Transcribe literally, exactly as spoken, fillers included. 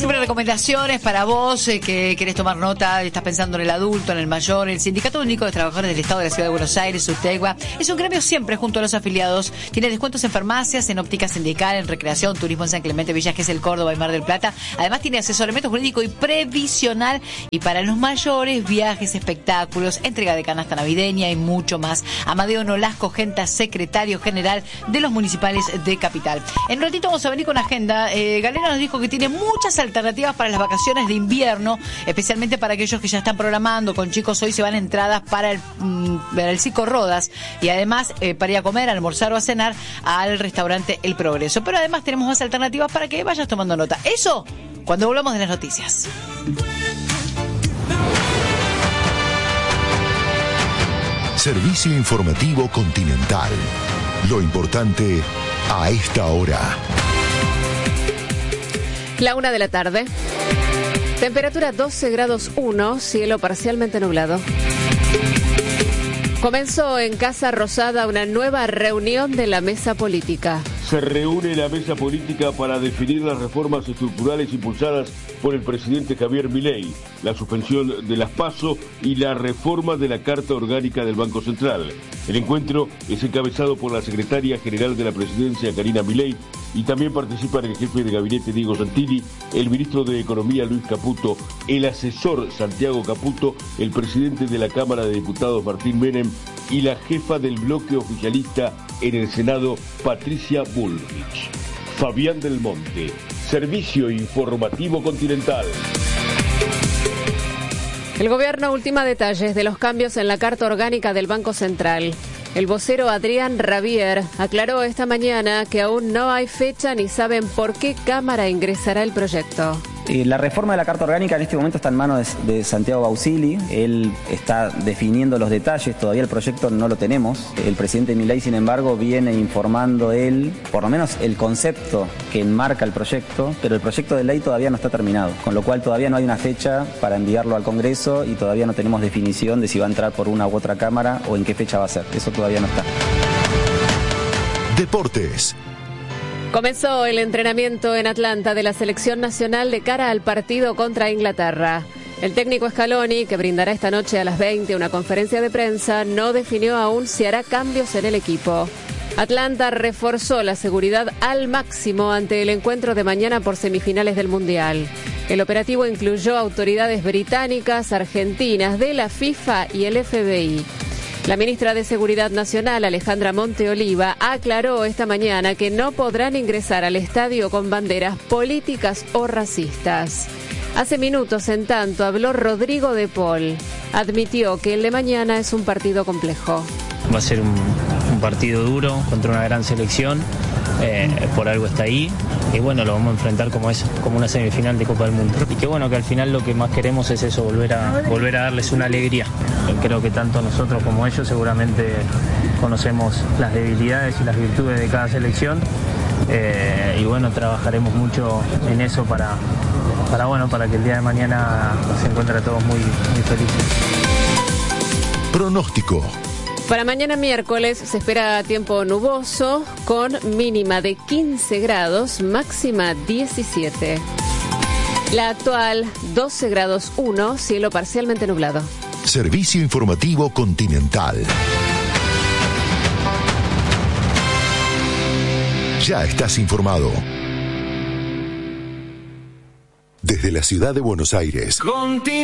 siempre recomendaciones para vos eh, que querés tomar nota, estás pensando en el adulto, en el mayor. El Sindicato Único de Trabajadores del Estado de la Ciudad de Buenos Aires, SUTECBA, es un gremio siempre junto a los afiliados. Tiene descuentos en farmacias, en óptica sindical, en recreación, turismo en San Clemente, Villa Gesell, Córdoba y Mar del Plata. Además tiene asesoramiento jurídico y previsional. Y para los mayores, viajes, espectáculos, entrega de canasta navideña y mucho más. Amadeo Nolasco Genta, secretario general de los municipales de Capital. En un ratito vamos a venir con agenda. Eh, Galera nos dijo que tiene muchas alternativas para las vacaciones de invierno, especialmente para aquellos que ya están programando. Con chicos hoy se van entradas para el, mm, para el Cico Rodas y además eh, para ir a comer, a almorzar o a cenar al restaurante El Progreso. Pero además tenemos más alternativas para que vayas tomando nota. Eso cuando volvamos de las noticias. Servicio informativo Continental. Lo importante a esta hora. La una de la tarde. Temperatura doce grados uno, cielo parcialmente nublado. Comenzó en Casa Rosada una nueva reunión de la mesa política. Se reúne la mesa política para definir las reformas estructurales impulsadas por el presidente Javier Milei, la suspensión de las PASO y la reforma de la Carta Orgánica del Banco Central. El encuentro es encabezado por la secretaria general de la presidencia, Karina Milei, y también participan el jefe de gabinete, Diego Santilli, el ministro de Economía, Luis Caputo, el asesor, Santiago Caputo, el presidente de la Cámara de Diputados, Martín Menem, y la jefa del bloque oficialista en el Senado, Patricia Bullrich. Fabián del Monte, Servicio Informativo Continental. El gobierno ultima detalles de los cambios en la Carta Orgánica del Banco Central. El vocero Adrián Rabier aclaró esta mañana que aún no hay fecha ni saben por qué Cámara ingresará el proyecto. Eh, la reforma de la Carta Orgánica en este momento está en manos de, de Santiago Bausili. Él está definiendo los detalles, todavía el proyecto no lo tenemos. El presidente Milei, sin embargo, viene informando él, por lo menos el concepto que enmarca el proyecto, pero el proyecto de ley todavía no está terminado, con lo cual todavía no hay una fecha para enviarlo al Congreso y todavía no tenemos definición de si va a entrar por una u otra Cámara o en qué fecha va a ser. Eso todavía no está. Deportes. Comenzó el entrenamiento en Atlanta de la selección nacional de cara al partido contra Inglaterra. El técnico Scaloni, que brindará esta noche a las veinte una conferencia de prensa, no definió aún si hará cambios en el equipo. Atlanta reforzó la seguridad al máximo ante el encuentro de mañana por semifinales del Mundial. El operativo incluyó autoridades británicas, argentinas, de la FIFA y el F B I. La ministra de Seguridad Nacional, Alejandra Monteoliva, aclaró esta mañana que no podrán ingresar al estadio con banderas políticas o racistas. Hace minutos, en tanto, habló Rodrigo de Paul. Admitió que el de mañana es un partido complejo. Va a ser un, un partido duro contra una gran selección. Eh, por algo está ahí y bueno, lo vamos a enfrentar como eso, como una semifinal de Copa del Mundo. Y que bueno, que al final lo que más queremos es eso, volver a volver a darles una alegría. Creo que tanto nosotros como ellos seguramente conocemos las debilidades y las virtudes de cada selección eh, y bueno, trabajaremos mucho en eso para, para bueno, para que el día de mañana se encuentren todos muy, muy felices. Pronóstico. Para mañana miércoles se espera tiempo nuboso con mínima de quince grados, máxima diecisiete. La actual doce grados uno, cielo parcialmente nublado. Servicio Informativo Continental. Ya estás informado. Desde la ciudad de Buenos Aires.